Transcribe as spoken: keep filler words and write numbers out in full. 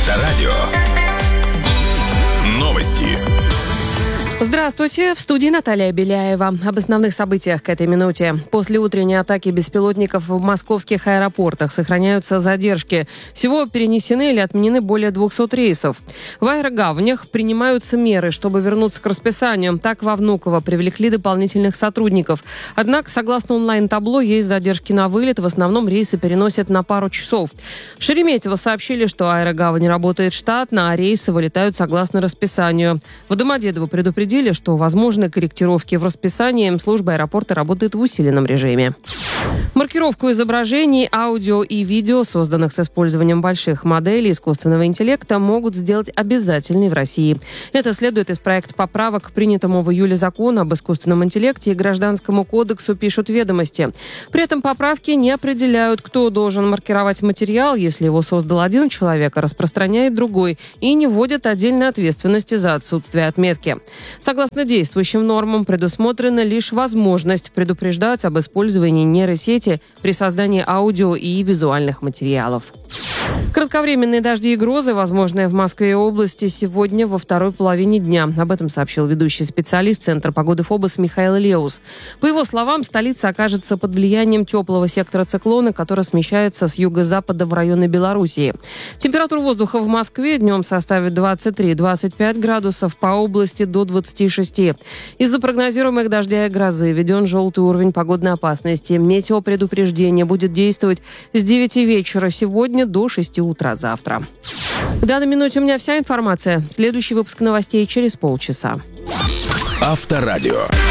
Авторадио. Новости. Здравствуйте, в студии Наталья Беляева. Об основных событиях к этой минуте. После утренней атаки беспилотников в московских аэропортах сохраняются задержки. Всего перенесены или отменены более двухсот рейсов. В аэрогавнях принимаются меры, чтобы вернуться к расписанию. Так, во Внуково привлекли дополнительных сотрудников. Однако, согласно онлайн-табло, есть задержки на вылет. В основном рейсы переносят на пару часов. В Шереметьево сообщили, что аэрогавань работает штатно, а рейсы вылетают согласно расписанию. В Домодедово предупредили, что возможны корректировки в расписании. Служба аэропорта работает в усиленном режиме. Маркировку изображений, аудио и видео, созданных с использованием больших моделей искусственного интеллекта, могут сделать обязательной в России. Это следует из проекта поправок к принятому в июле закону об искусственном интеллекте и Гражданскому кодексу, пишут «Ведомости». При этом поправки не определяют, кто должен маркировать материал, если его создал один человек, а распространяет другой, и не вводят отдельной ответственности за отсутствие отметки. Согласно действующим нормам, предусмотрена лишь возможность предупреждать об использовании нейросети при создании аудио и визуальных материалов. Кратковременные дожди и грозы, возможные в Москве и области, сегодня во второй половине дня. Об этом сообщил ведущий специалист Центра погоды ФОБОС Михаил Леус. По его словам, столица окажется под влиянием теплого сектора циклона, который смещается с юго-запада в районы Белоруссии. Температура воздуха в Москве днем составит двадцать три - двадцать пять градусов, по области до двадцати шести. Из-за прогнозируемых дождя и грозы введен желтый уровень погодной опасности. Метеопредупреждение будет действовать с девяти вечера сегодня до шести утра завтра. В данной минуте у меня вся информация. Следующий выпуск новостей через полчаса. Авторадио.